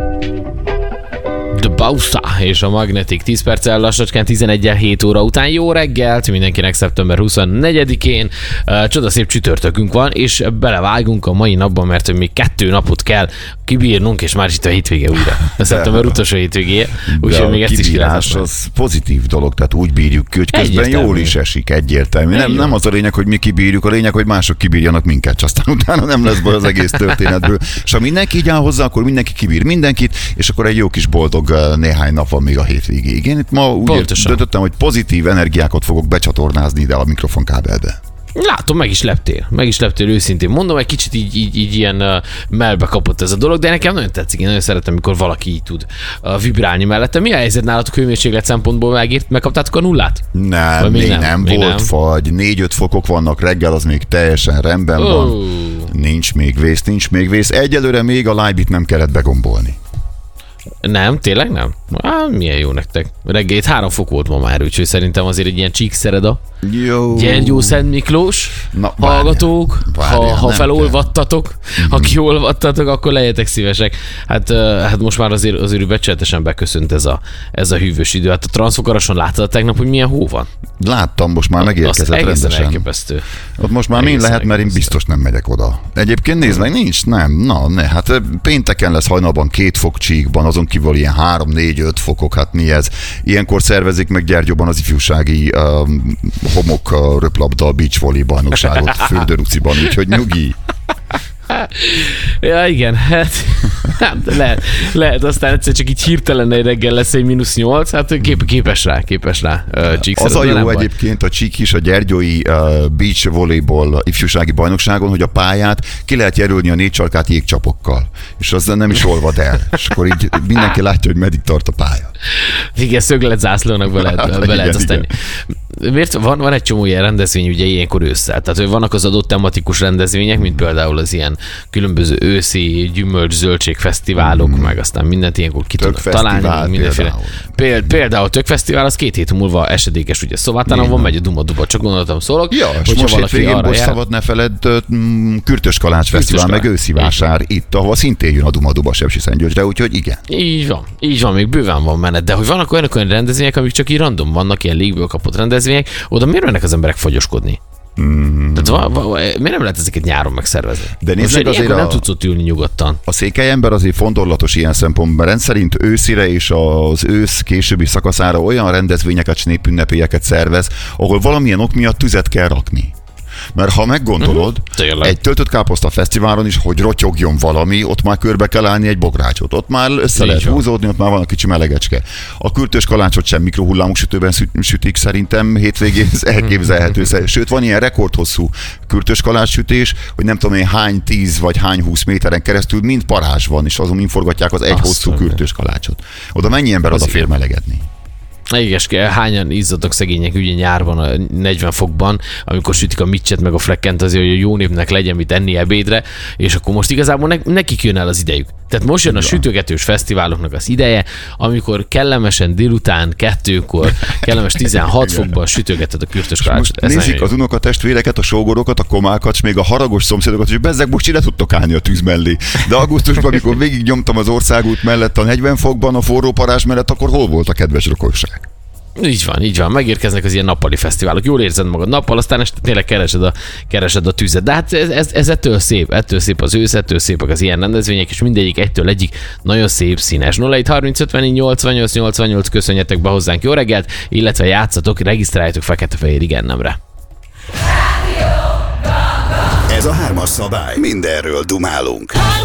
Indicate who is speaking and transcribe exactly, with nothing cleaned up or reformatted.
Speaker 1: The Bausa és a Magnetic tíz perccel lassacskán tizenegyel hét óra után. Jó reggelt mindenkinek szeptember huszonnegyedikén. Csodaszép csütörtökünk van, és belevágunk a mai napban, mert még kettő napot kell kibírnunk, és már itt a hétvége újra. A szeptember utolsó hétvégéje, úgyhogy még ezt is ki lehet.
Speaker 2: Az pozitív dolog, tehát úgy bírjuk ki, hogy közben egyértelmű. Jól is esik, egyértelmű. Nem, nem az a lényeg, hogy mi kibírjuk, a lényeg, hogy mások kibírjanak minket, és aztán utána nem lesz baj az egész történetből. És ha mindenki így áll hozzá, akkor mindenki kibír mindenkit, és akkor egy jó kis boldog néhány nap van még a hétvégéig. Én itt ma úgy döntöttem, hogy pozitív energiákat fogok becsatornázni ide a mikrofonkábelbe.
Speaker 1: Látom, meg is leptél. Meg is leptél őszintén. Mondom, egy kicsit így, így, így ilyen uh, melbe kapott ez a dolog, de nekem nagyon tetszik. Én nagyon szeretem, amikor valaki így tud uh, vibrálni mellette. Mi a helyzet nálatok hőmérséklet szempontból megírt? Megkaptátok a nullát?
Speaker 2: Nem, még nem, nem
Speaker 1: még
Speaker 2: volt
Speaker 1: nem.
Speaker 2: fagy. négy-öt fokok vannak reggel, az még teljesen rendben oh. van. Nincs még vész, nincs még vész. Egyelőre még a lájbit nem kellett begombolni.
Speaker 1: Nem, tényleg nem? Á, milyen jó nektek. Reggel itt három fok volt ma már, úgyhogy szerintem azért egy ilyen Csíkszereda.
Speaker 2: Jó.
Speaker 1: Gyergyó Szent Miklós, Na, hallgatók, várjál, ha, ha felolvattatok, kell. ha kiolvattatok, akkor legyetek szívesek. Hát, uh, hát most már azért, azért becsületesen beköszönt ez a, ez a hűvös idő. Hát a Transzfokarason láttad tegnap, hogy milyen hó van?
Speaker 2: Láttam, most már megérkezett
Speaker 1: Azt
Speaker 2: rendesen.
Speaker 1: Elképesztő.
Speaker 2: Ott most már mind lehet, mert én biztos nem megyek oda. Egyébként nézd meg, nincs, nem, na, ne, hát pénteken lesz hajnalban két fok Csíkban, azon kívül ilyen három, négy, öt fokok, hát mi ez? Ilyenkor szervezik meg Gyergyóban az ifjúsági um, homok uh, röplabda beach volley bajnokságot Földöruciban, úgyhogy nyugi.
Speaker 1: Ja, igen, hát, hát lehet, lehet, aztán egyszer csak így hirtelen egy reggel lesz egy mínusz nyolc, hát kép, képes rá, képes rá. Uh,
Speaker 2: az a jó egyébként a Csík is a gyergyói uh, beach volleyball ifjúsági bajnokságon, hogy a pályát ki lehet jelölni a négy sarkát jégcsapokkal, és az nem is olvad el, és akkor így mindenki látja, hogy meddig tart a pálya.
Speaker 1: Igen, szögletzászlónak be lehet,
Speaker 2: hát,
Speaker 1: be lehet
Speaker 2: igen,
Speaker 1: aztán. Miért van, van egy csomó ilyen rendezvény, ugye ilyenkor ősszel. Tehát, hogy vannak az adott tematikus rendezvények, mint például az ilyen különböző őszi gyümölcs-zöldség fesztiválok, mm. meg aztán mindent ilyenkor ki tudnak találni. Mindenféle. Például. például tök fesztivál, az két hét múlva esedékes, ugye Szovátánon van, megy a Duma-Duba, csak gondoltam szólok.
Speaker 2: Ja, és most hétvégén Bosszavad ne feledd, Kürtös Kalács Fesztivál, meg őszi vásár itt, ahol szintén jön a Duma-Duba Sepsiszentgyörgyre, úgyhogy igen.
Speaker 1: Így van, így van, még bőven van menet, de hogy vannak olyan, olyan rendezvények, amik csak így random vannak, ilyen légből kapott rendezvények, oda miért mennek az emberek fagyoskodni? Mm. Tehát va, va, miért nem lehet ezeket nyáron megszervezni? De nézzük, azért a, nem tudsz ott ülni nyugodtan.
Speaker 2: A székelyember azért fondorlatos ilyen szempontból, mert rendszerint őszire és az ősz későbbi szakaszára olyan rendezvényeket és népünnepélyeket szervez, ahol valamilyen ok miatt tüzet kell rakni. Mert ha meggondolod, uh-huh. egy töltött káposzta fesztiválon is, hogy rotyogjon valami, ott már körbe kell állni egy bográcsot. Ott már össze lehet húzódni, ott már van a kicsi melegecske. A Kürtös Kalácsot sem mikrohullámú sütőben sütik, szerintem hétvégén ez elképzelhető. Sőt, van ilyen rekordhosszú Kürtös Kalács sütés, hogy nem tudom én hány tíz vagy hány húsz méteren keresztül mind parázs van, és azon inforgatják az egy Azt hosszú Kürtös Kalácsot. Oda mennyi ember odafér melegedni?
Speaker 1: Igen, hányan izzadok szegények ugye nyárban a negyven fokban, amikor sütik a micset meg a frekkent, azért, hogy a jó népnek legyen mit enni ebédre, és akkor most igazából ne, nekik jön el az idejük. Tehát most jön a sütögetős fesztiváloknak az ideje, amikor kellemesen délután kettőkor, kellemes tizenhat fokban sütögeted a Kürtös Kalácsot.
Speaker 2: Nézik az unokatestvéreket, a sógorokat, a komákat, és még a haragos szomszédokat, hogy bezzeg most ide tudtok állni a tűz mellé. De augusztusban, amikor végig nyomtam az országút mellett a negyven fokban, a forró parázs mellett, akkor hol volt a kedves rokonság?
Speaker 1: Így van, így van. Megérkeznek az ilyen nappali fesztiválok. Jól érzed magad nappal, aztán este tényleg keresed a, keresed a tüzet. De hát ez, ez, ez ettől szép. Ettől szép az ősz, ettől szépek az ilyen rendezvények, és mindegyik egytől egyik nagyon szép, színes. nulla egy harminc ötven nyolcvannyolc nyolcvannyolc köszönjetek be hozzánk, jó reggelt, illetve játszatok, regisztráljatok fekete-fehér igen nemre.
Speaker 3: Ez a hármas szabály. Mindenről dumálunk.